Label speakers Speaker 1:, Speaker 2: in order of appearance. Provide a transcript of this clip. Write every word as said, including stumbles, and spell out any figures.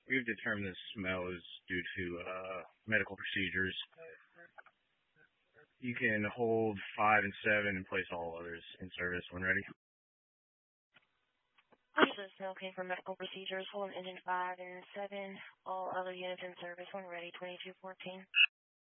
Speaker 1: We've determined this smell is due to uh, medical procedures. You can hold five and seven and place all others in service when ready.
Speaker 2: This is smell came from medical procedures. Hold engine five and seven. All other units in service when ready. twenty-two fourteen.